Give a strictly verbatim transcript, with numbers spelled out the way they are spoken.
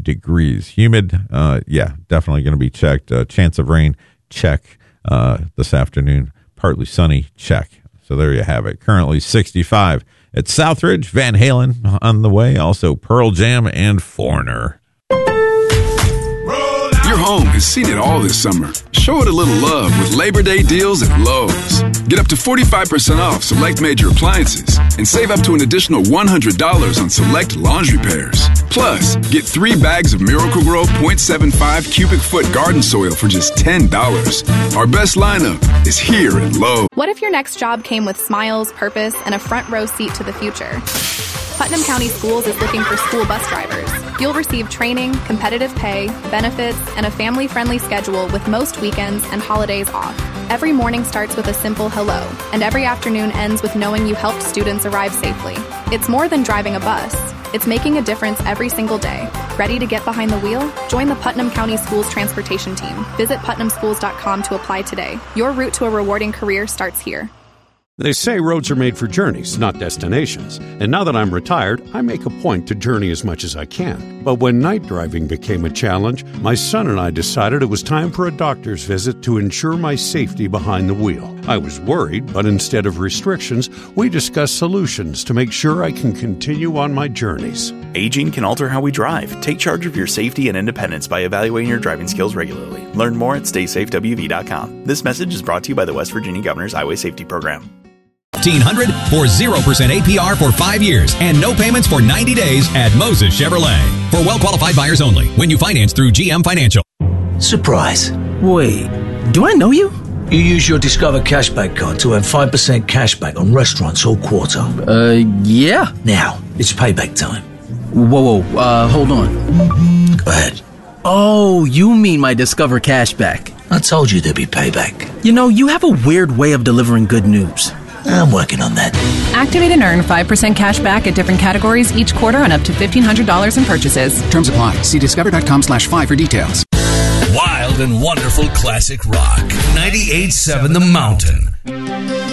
degrees. Humid, uh, yeah, definitely going to be checked. Uh, chance of rain, check. Uh, this afternoon, partly sunny, check. So there you have it. Currently sixty-five at Southridge, Van Halen on the way. Also Pearl Jam and Foreigner. Your home has seen it all this summer. Show it a little love with Labor Day deals at Lowe's. Get up to forty-five percent off select major appliances and save up to an additional one hundred dollars on select laundry pairs. Plus, get three bags of Miracle-Gro point seven five cubic foot garden soil for just ten dollars. Our best lineup is here at Lowe's. What if your next job came with smiles, purpose, and a front row seat to the future? Putnam County Schools is looking for school bus drivers. You'll receive training, competitive pay, benefits, and a family-friendly schedule with most weekends and holidays off. Every morning starts with a simple hello, and every afternoon ends with knowing you helped students arrive safely. It's more than driving a bus. It's making a difference every single day. Ready to get behind the wheel? Join the Putnam County Schools transportation team. Visit putnam schools dot com to apply today. Your route to a rewarding career starts here. They say roads are made for journeys, not destinations. And now that I'm retired, I make a point to journey as much as I can. But when night driving became a challenge, my son and I decided it was time for a doctor's visit to ensure my safety behind the wheel. I was worried, but instead of restrictions, we discussed solutions to make sure I can continue on my journeys. Aging can alter how we drive. Take charge of your safety and independence by evaluating your driving skills regularly. Learn more at stay safe w v dot com. This message is brought to you by the West Virginia Governor's Highway Safety Program. fifteen hundred for zero percent A P R for five years and no payments for ninety days at Moses Chevrolet. For well-qualified buyers only when you finance through G M Financial. Surprise. Wait, do I know you? You use your Discover Cashback card to earn five percent cashback on restaurants all quarter. Uh, yeah. Now, it's payback time. Whoa, whoa, uh, hold on. Go ahead. Oh, you mean my Discover Cashback. I told you there'd be payback. You know, you have a weird way of delivering good news. I'm working on that. Activate and earn five percent cash back at different categories each quarter on up to fifteen hundred dollars in purchases. Terms apply. See discover.com slash five for details. Wild and wonderful classic rock. ninety-eight point seven The Mountain.